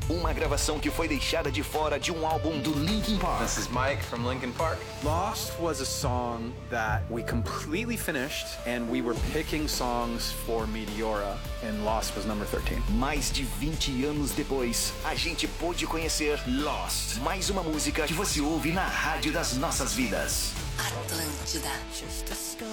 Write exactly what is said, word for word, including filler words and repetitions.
Uma gravação que foi deixada de fora de um álbum do Linkin Park. This is Mike from Linkin Park. Lost was a song that we completely finished, and we were picking songs for Meteora, and Lost was number thirteen. Mais de vinte anos depois, a gente pôde conhecer Lost, mais uma música que você ouve na rádio das nossas vidas. Atlântida.